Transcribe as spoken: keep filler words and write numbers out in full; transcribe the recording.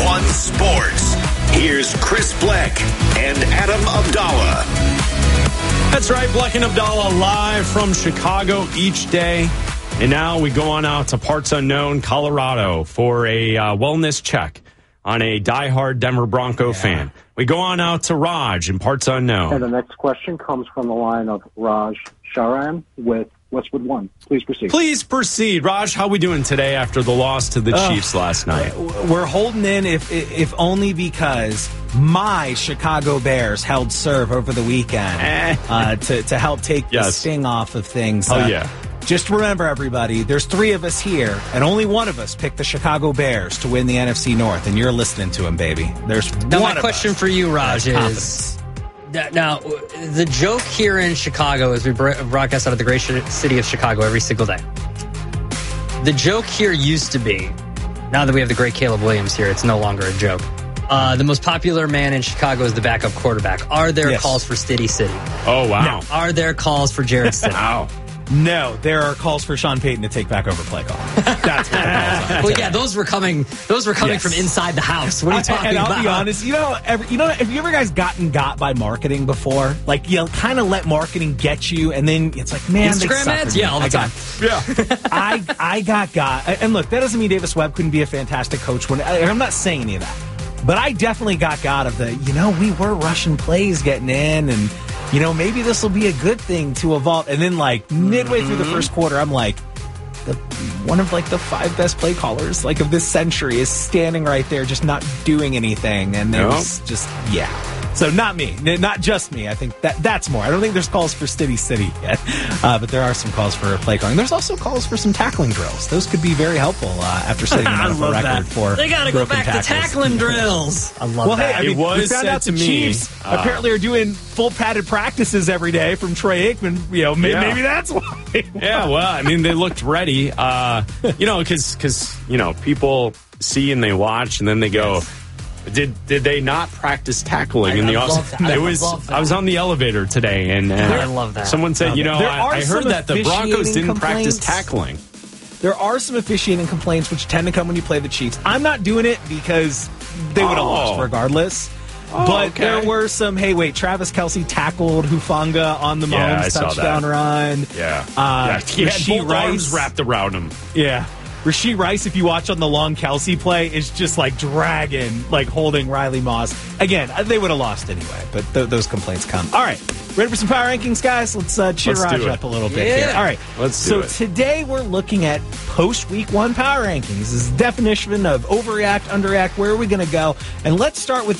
One Sports. Here's Chris Bleck and Adam Abdallah. That's right, Bleck and Abdallah live from Chicago each day. And now we go on out to parts unknown, Colorado, for a uh, wellness check on a diehard Denver Bronco yeah. fan. We go on out to Raj in parts unknown. And the next question comes from the line of Raj Sharan with Westwood One. Please proceed. Please proceed. Raj, how we doing today after the loss to the uh, Chiefs last night? We're holding in, if if only because my Chicago Bears held serve over the weekend uh, to, to help take yes. the sting off of things. Oh, uh, yeah. Just remember, everybody, there's three of us here, and only one of us picked the Chicago Bears to win the N F C North, and you're listening to him, baby. There's now, one my question of us for you, Raj, is... Now, the joke here in Chicago is we broadcast out of the great city of Chicago every single day. The joke here used to be, now that we have the great Caleb Williams here, it's no longer a joke. Uh, the most popular man in Chicago is the backup quarterback. Are there yes. calls for Stiddy City? Oh, wow. No. Are there calls for Jarrett Stiddy? Wow. No, there are calls for Sean Payton to take back over play call. That's what the calls are. Well, yeah, those were coming. Those were coming yes. from inside the house. What are you talking I, and I'll about? And I'll be honest. You know, every, you know, have you ever guys gotten got by marketing before? Like, you know, kind of let marketing get you, and then it's like, man, Instagram ads, yeah, all the I time. Got, yeah, I I got got, and look, that doesn't mean Davis Webb couldn't be a fantastic coach. When I, I'm not saying any of that, but I definitely got got of the. You know, we were rushing plays getting in, and. You know, maybe this will be a good thing to evolve. And then, like, midway mm-hmm. through the first quarter, I'm like, the, one of, like, the five best play callers, like, of this century is standing right there just not doing anything. And nope. it's just, yeah. So not me. Not just me. I think that that's more. I don't think there's calls for Stiddy City yet. Uh, but there are some calls for play calling. There's also calls for some tackling drills. Those could be very helpful uh, after setting an N F L record that. for They got to go back tackles. to tackling drills. I love well, that. Hey, I mean, it was we found out to the me, Chiefs uh, apparently are doing full padded practices every day from Troy Aikman. You know, maybe, yeah. maybe that's why. Yeah, well, I mean, they looked ready. Uh, you know, because because you know people see and they watch and then they go. Yes. Did did they not practice tackling I, in the I offseason? It was. I was on the elevator today, and uh, I love that. Someone said, you know, I, I heard that the Broncos didn't practice tackling. There are some officiating complaints which tend to come when you play the Chiefs. I'm not doing it because they would have oh. lost regardless. Oh, but okay. there were some. Hey, wait! Travis Kelce tackled Hufanga on the yeah, Mahomes touchdown that. run. Yeah, uh, yeah. He had both Rice arms wrapped around him. Yeah. Rashee Rice, if you watch on the long Kelce play, is just like dragging, like holding Riley Moss. Again, they would have lost anyway, but th- those complaints come. All right, ready for some power rankings, guys? Let's uh, cheer Let's Raj up a little bit yeah. here. All right, let's do so it. today we're looking at post-week one power rankings. This is the definition of overreact, underreact. Where are we going to go? And let's start with